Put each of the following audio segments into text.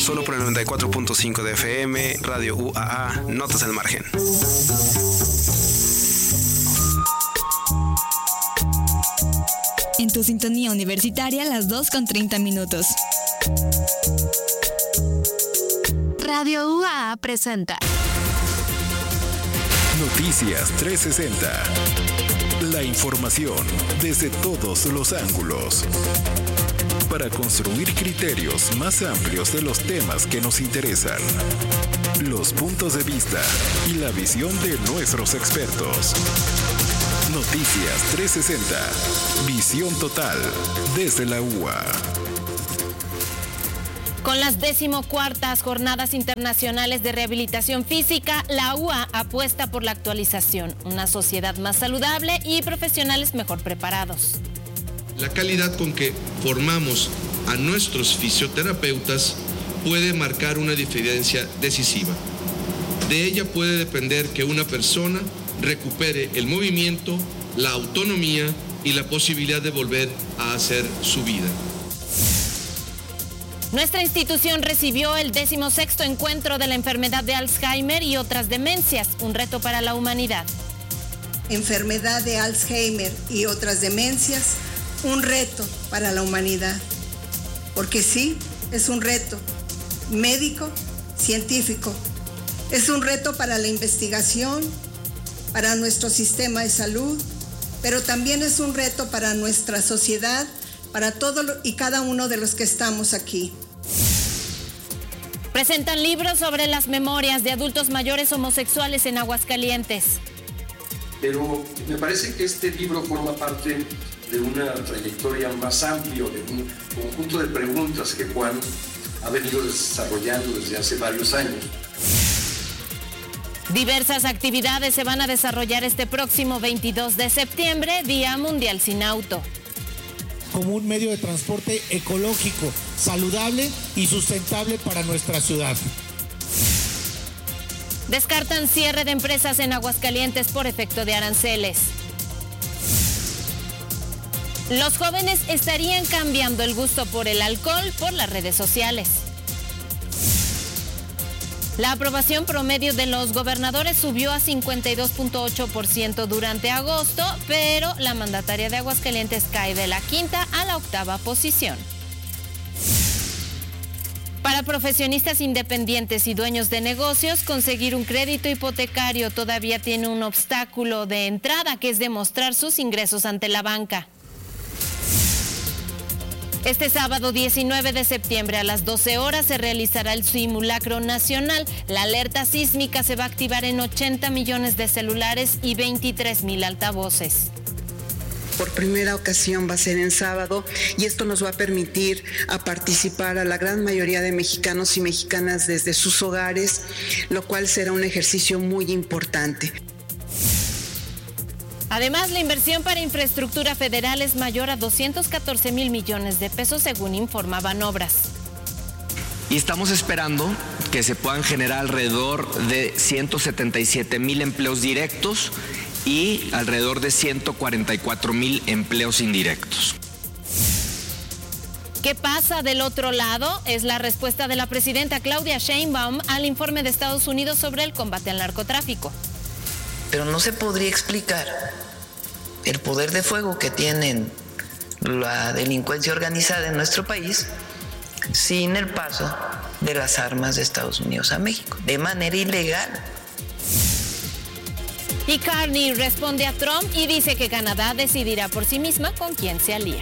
solo por el 94.5 de FM, Radio UAA, Notas al Margen. En tu sintonía universitaria, las 2:30. Radio UAA presenta Noticias 360. La información desde todos los ángulos. Para construir criterios más amplios de los temas que nos interesan. Los puntos de vista y la visión de nuestros expertos. Noticias 360. Visión total desde la UA. Con las 14ª Jornadas Internacionales de Rehabilitación Física, la UA apuesta por la actualización, una sociedad más saludable y profesionales mejor preparados. La calidad con que formamos a nuestros fisioterapeutas puede marcar una diferencia decisiva. De ella puede depender que una persona recupere el movimiento, la autonomía y la posibilidad de volver a hacer su vida. Nuestra institución recibió el 16º encuentro de la enfermedad de Alzheimer y otras demencias, un reto para la humanidad. Enfermedad de Alzheimer y otras demencias, un reto para la humanidad. Porque sí, es un reto médico, científico. Es un reto para la investigación, para nuestro sistema de salud, pero también es un reto para nuestra sociedad, para todos y cada uno de los que estamos aquí. Presentan libros sobre las memorias de adultos mayores homosexuales en Aguascalientes. Pero me parece que este libro forma parte de una trayectoria más amplia, de un conjunto de preguntas que Juan ha venido desarrollando desde hace varios años. Diversas actividades se van a desarrollar este próximo 22 de septiembre, Día Mundial Sin Auto. Como un medio de transporte ecológico, saludable y sustentable para nuestra ciudad. Descartan cierre de empresas en Aguascalientes por efecto de aranceles. Los jóvenes estarían cambiando el gusto por el alcohol por las redes sociales. La aprobación promedio de los gobernadores subió a 52.8% durante agosto, pero la mandataria de Aguascalientes cae de la 5ª a la 8ª posición. Para profesionistas independientes y dueños de negocios, conseguir un crédito hipotecario todavía tiene un obstáculo de entrada, que es demostrar sus ingresos ante la banca. Este sábado 19 de septiembre a las 12 horas se realizará el simulacro nacional. La alerta sísmica se va a activar en 80 millones de celulares y 23,000 altavoces. Por primera ocasión va a ser en sábado y esto nos va a permitir a participar a la gran mayoría de mexicanos y mexicanas desde sus hogares, lo cual será un ejercicio muy importante. Además, la inversión para infraestructura federal es mayor a 214,000 millones de pesos, según informa Banobras. Y estamos esperando que se puedan generar alrededor de 177,000 empleos directos y alrededor de 144,000 empleos indirectos. ¿Qué pasa del otro lado? Es la respuesta de la presidenta Claudia Sheinbaum al informe de Estados Unidos sobre el combate al narcotráfico. Pero no se podría explicar el poder de fuego que tienen la delincuencia organizada en nuestro país sin el paso de las armas de Estados Unidos a México, de manera ilegal. Y Carney responde a Trump y dice que Canadá decidirá por sí misma con quién se alía.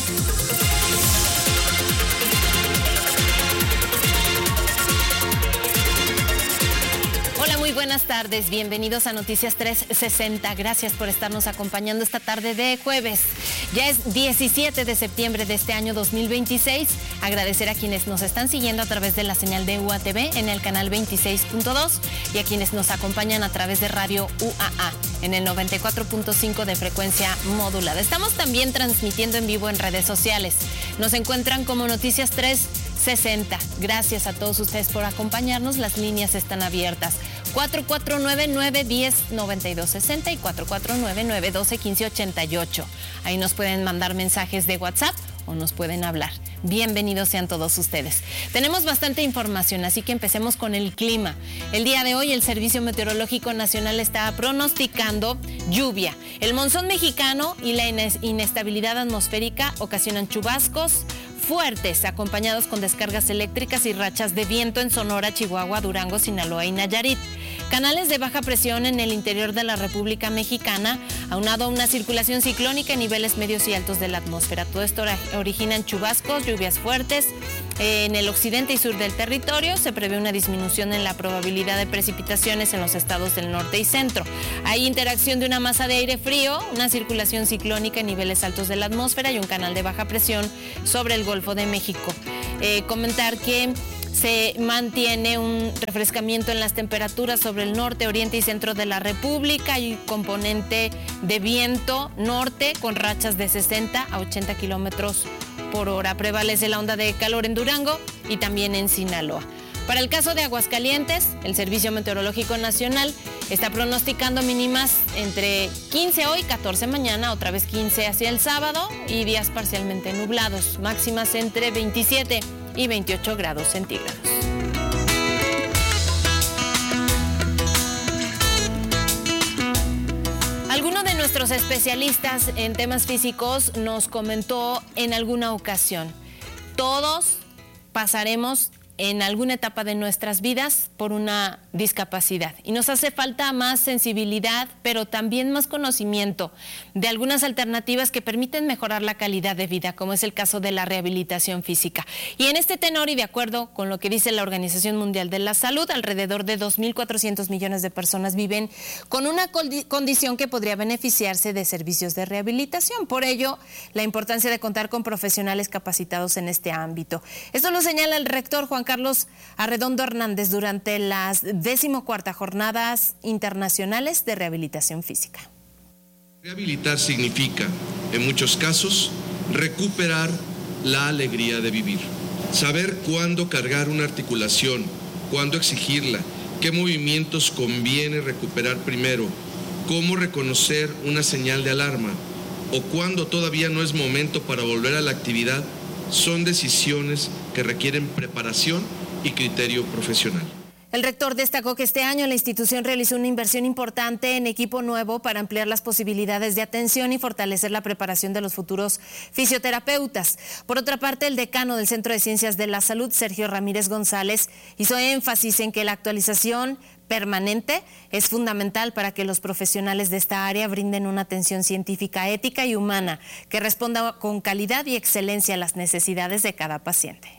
Hola, muy buenas tardes. Bienvenidos a Noticias 360. Gracias por estarnos acompañando esta tarde de jueves. Ya es 17 de septiembre de este año 2026. Agradecer a quienes nos están siguiendo a través de la señal de UATV en el canal 26.2 y a quienes nos acompañan a través de Radio UAA en el 94.5 de frecuencia modulada. Estamos también transmitiendo en vivo en redes sociales. Nos encuentran como Noticias 360. Gracias a todos ustedes por acompañarnos. Las líneas están abiertas. 449-910-9260 y 449-912-1588. Ahí nos pueden mandar mensajes de WhatsApp o nos pueden hablar. Bienvenidos sean todos ustedes. Tenemos bastante información, así que empecemos con el clima. El día de hoy el Servicio Meteorológico Nacional está pronosticando lluvia. El monzón mexicano y la inestabilidad atmosférica ocasionan chubascos fuertes, acompañados con descargas eléctricas y rachas de viento en Sonora, Chihuahua, Durango, Sinaloa y Nayarit. Canales de baja presión en el interior de la República Mexicana, aunado a una circulación ciclónica en niveles medios y altos de la atmósfera. Todo esto origina chubascos, lluvias fuertes. En el occidente y sur del territorio se prevé una disminución en la probabilidad de precipitaciones en los estados del norte y centro. Hay interacción de una masa de aire frío, una circulación ciclónica en niveles altos de la atmósfera y un canal de baja presión sobre el Golfo de México. Comentar que se mantiene un refrescamiento en las temperaturas sobre el norte, oriente y centro de la República. Hay componente de viento norte con rachas de 60 a 80 kilómetros por hora. Prevalece la onda de calor en Durango y también en Sinaloa. Para el caso de Aguascalientes, el Servicio Meteorológico Nacional está pronosticando mínimas entre 15 hoy, 14 mañana, otra vez 15 hacia el sábado y días parcialmente nublados. Máximas entre 27 y 28 grados centígrados. Alguno de nuestros especialistas en temas físicos nos comentó en alguna ocasión: todos pasaremos en alguna etapa de nuestras vidas por una discapacidad y nos hace falta más sensibilidad, pero también más conocimiento de algunas alternativas que permiten mejorar la calidad de vida, como es el caso de la rehabilitación física. Y en este tenor, y de acuerdo con lo que dice la Organización Mundial de la Salud, alrededor de 2.400 millones de personas viven con una condición que podría beneficiarse de servicios de rehabilitación. Por ello, la importancia de contar con profesionales capacitados en este ámbito. Esto lo señala el rector Juan Carlos Arredondo Hernández durante las 14ª Jornadas Internacionales de Rehabilitación Física. Rehabilitar significa, en muchos casos, recuperar la alegría de vivir. Saber cuándo cargar una articulación, cuándo exigirla, qué movimientos conviene recuperar primero, cómo reconocer una señal de alarma o cuándo todavía no es momento para volver a la actividad, son decisiones que requieren preparación y criterio profesional. El rector destacó que este año la institución realizó una inversión importante en equipo nuevo para ampliar las posibilidades de atención y fortalecer la preparación de los futuros fisioterapeutas. Por otra parte, el decano del Centro de Ciencias de la Salud, Sergio Ramírez González, hizo énfasis en que la actualización permanente es fundamental para que los profesionales de esta área brinden una atención científica, ética y humana que responda con calidad y excelencia a las necesidades de cada paciente.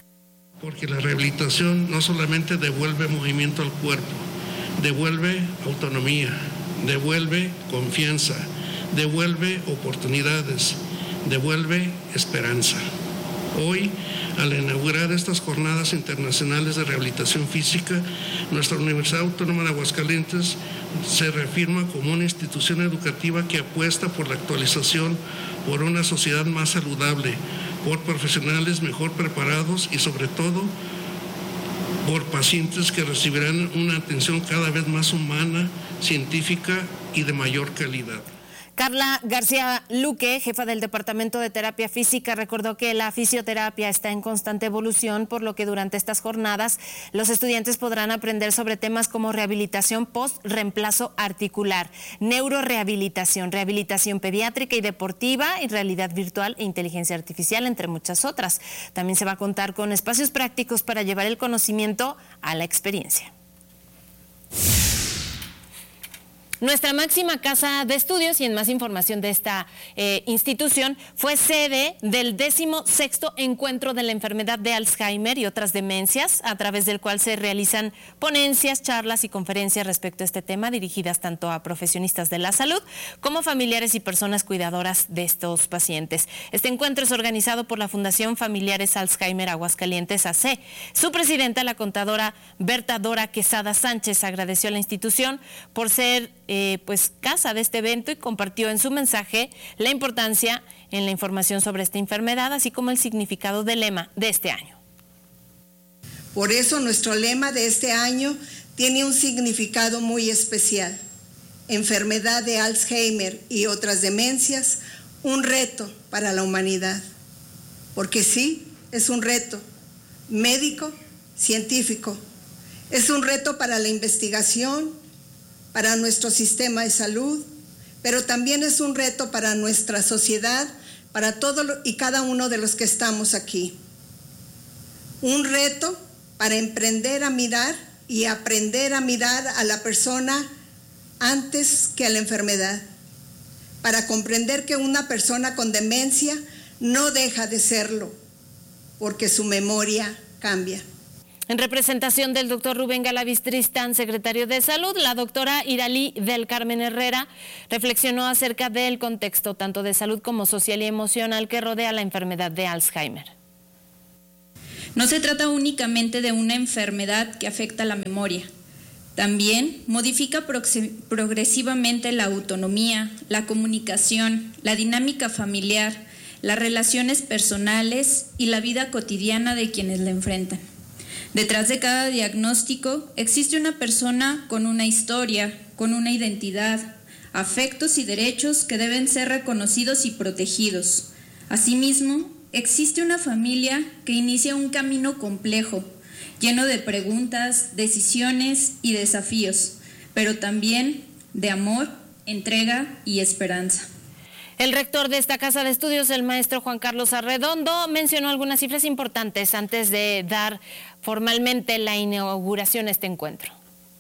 Porque la rehabilitación no solamente devuelve movimiento al cuerpo, devuelve autonomía, devuelve confianza, devuelve oportunidades, devuelve esperanza. Hoy, al inaugurar estas jornadas internacionales de rehabilitación física, nuestra Universidad Autónoma de Aguascalientes se reafirma como una institución educativa que apuesta por la actualización, por una sociedad más saludable, por profesionales mejor preparados y sobre todo por pacientes que recibirán una atención cada vez más humana, científica y de mayor calidad. Carla García Luque, jefa del Departamento de Terapia Física, recordó que la fisioterapia está en constante evolución, por lo que durante estas jornadas los estudiantes podrán aprender sobre temas como rehabilitación post-reemplazo articular, neurorehabilitación, rehabilitación pediátrica y deportiva y realidad virtual e inteligencia artificial, entre muchas otras. También se va a contar con espacios prácticos para llevar el conocimiento a la experiencia. Nuestra máxima casa de estudios, y en más información de esta institución, fue sede del 16º encuentro de la enfermedad de Alzheimer y otras demencias, a través del cual se realizan ponencias, charlas y conferencias respecto a este tema, dirigidas tanto a profesionistas de la salud como familiares y personas cuidadoras de estos pacientes. Este encuentro es organizado por la Fundación Familiares Alzheimer Aguascalientes AC. Su presidenta, la contadora Berta Dora Quesada Sánchez, agradeció a la institución por ser casa de este evento y compartió en su mensaje la importancia en la información sobre esta enfermedad, así como el significado del lema de este año. Por eso nuestro lema de este año tiene un significado muy especial. Enfermedad de Alzheimer y otras demencias, un reto para la humanidad. porque sí, es un reto médico, científico. Es un reto para la investigación, para nuestro sistema de salud, pero también es un reto para nuestra sociedad, para todos y cada uno de los que estamos aquí. Un reto para emprender a mirar y aprender a mirar a la persona antes que a la enfermedad, para comprender que una persona con demencia no deja de serlo, porque su memoria cambia. En representación del doctor Rubén Galaviz Tristán, secretario de Salud, la doctora Iralí del Carmen Herrera reflexionó acerca del contexto tanto de salud como social y emocional que rodea la enfermedad de Alzheimer. No se trata únicamente de una enfermedad que afecta la memoria. También modifica progresivamente la autonomía, la comunicación, la dinámica familiar, las relaciones personales y la vida cotidiana de quienes la enfrentan. Detrás de cada diagnóstico existe una persona con una historia, con una identidad, afectos y derechos que deben ser reconocidos y protegidos. Asimismo, existe una familia que inicia un camino complejo, lleno de preguntas, decisiones y desafíos, pero también de amor, entrega y esperanza. El rector de esta casa de estudios, el maestro Juan Carlos Arredondo, mencionó algunas cifras importantes antes de dar formalmente la inauguración a este encuentro.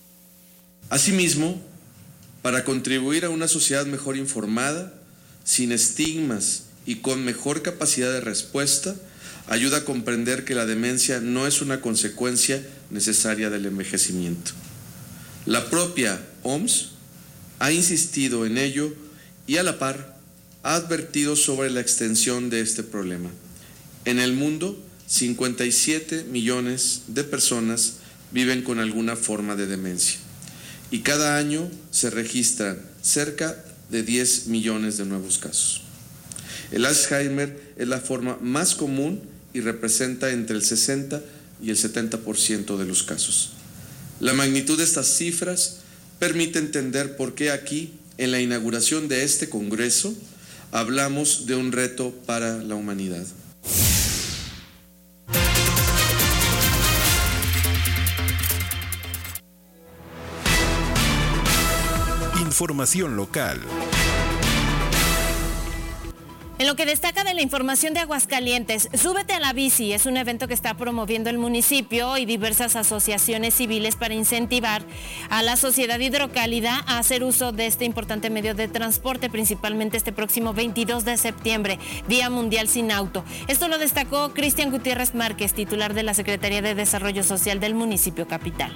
Asimismo, para contribuir a una sociedad mejor informada, sin estigmas y con mejor capacidad de respuesta, ayuda a comprender que la demencia no es una consecuencia necesaria del envejecimiento. La propia OMS ha insistido en ello y a la par ha advertido sobre la extensión de este problema. En el mundo, 57 millones de personas viven con alguna forma de demencia y cada año se registran cerca de 10 millones de nuevos casos. El Alzheimer es la forma más común y representa entre el 60 y el 70% de los casos. La magnitud de estas cifras permite entender por qué aquí, en la inauguración de este Congreso, hablamos de un reto para la humanidad. Información local. En lo que destaca de la información de Aguascalientes, Súbete a la Bici es un evento que está promoviendo el municipio y diversas asociaciones civiles para incentivar a la sociedad hidrocálida a hacer uso de este importante medio de transporte, principalmente este próximo 22 de septiembre, Día Mundial Sin Auto. Esto lo destacó Cristian Gutiérrez Márquez, titular de la Secretaría de Desarrollo Social del municipio capital.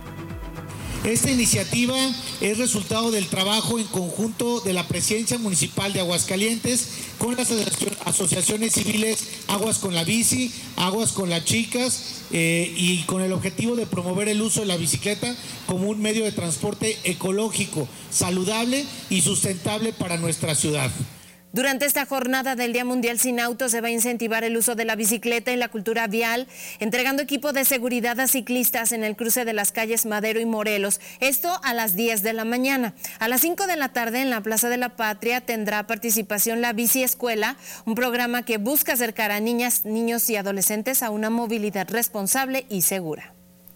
Esta iniciativa es resultado del trabajo en conjunto de la Presidencia Municipal de Aguascalientes con las asociaciones civiles Aguas con la Bici, Aguas con las Chicas y con el objetivo de promover el uso de la bicicleta como un medio de transporte ecológico, saludable y sustentable para nuestra ciudad. Durante esta jornada del Día Mundial Sin Auto se va a incentivar el uso de la bicicleta y la cultura vial, entregando equipo de seguridad a ciclistas en el cruce de las calles Madero y Morelos. Esto a las 10 de la mañana. A las 5 de la tarde en la Plaza de la Patria tendrá participación la Bici Escuela, un programa que busca acercar a niñas, niños y adolescentes a una movilidad responsable y segura.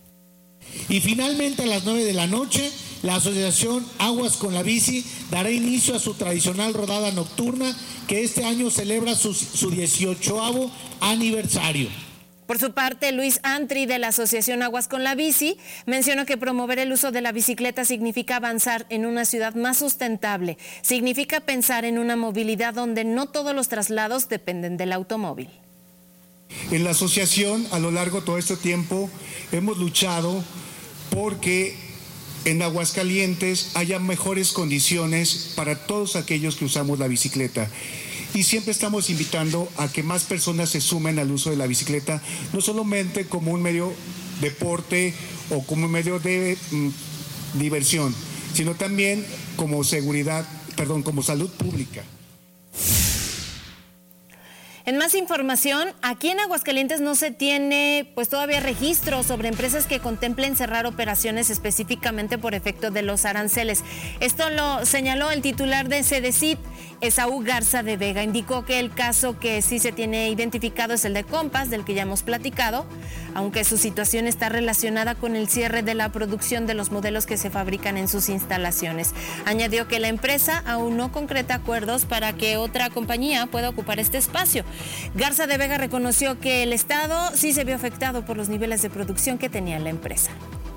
Y finalmente a las 9 de la noche, la asociación Aguas con la Bici dará inicio a su tradicional rodada nocturna que este año celebra su 18º aniversario. Por su parte, Luis Antri de la Asociación Aguas con la Bici mencionó que promover el uso de la bicicleta significa avanzar en una ciudad más sustentable, significa pensar en una movilidad donde no todos los traslados dependen del automóvil. En la asociación, a lo largo de todo este tiempo, hemos luchado porque en Aguascalientes haya mejores condiciones para todos aquellos que usamos la bicicleta. Y siempre estamos invitando a que más personas se sumen al uso de la bicicleta, no solamente como un medio de deporte o como un medio de diversión, sino también como salud pública. En más información, aquí en Aguascalientes no se tiene pues todavía registro sobre empresas que contemplen cerrar operaciones específicamente por efecto de los aranceles. Esto lo señaló el titular de CEDECIT, Esaú Garza de Vega. Indicó que el caso que sí se tiene identificado es el de Compass, del que ya hemos platicado, aunque su situación está relacionada con el cierre de la producción de los modelos que se fabrican en sus instalaciones. Añadió que la empresa aún no concreta acuerdos para que otra compañía pueda ocupar este espacio. Garza de Vega reconoció que el Estado sí se vio afectado por los niveles de producción que tenía la empresa.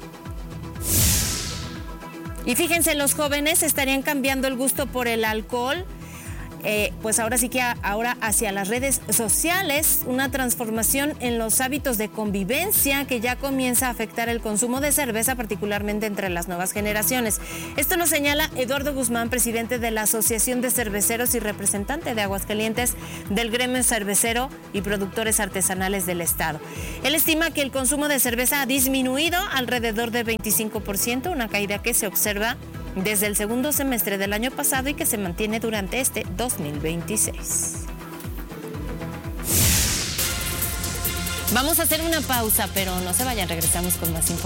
Y fíjense, los jóvenes estarían cambiando el gusto por el alcohol. Pues ahora sí que ahora hacia las redes sociales, una transformación en los hábitos de convivencia que ya comienza a afectar el consumo de cerveza, particularmente entre las nuevas generaciones. Esto lo señala Eduardo Guzmán, presidente de la Asociación de Cerveceros y representante de Aguascalientes del gremio cervecero y productores artesanales del Estado. Él estima que el consumo de cerveza ha disminuido alrededor de 25%, una caída que se observa desde el segundo semestre del año pasado y que se mantiene durante este 2026. Vamos a hacer una pausa, pero no se vayan, regresamos con más información.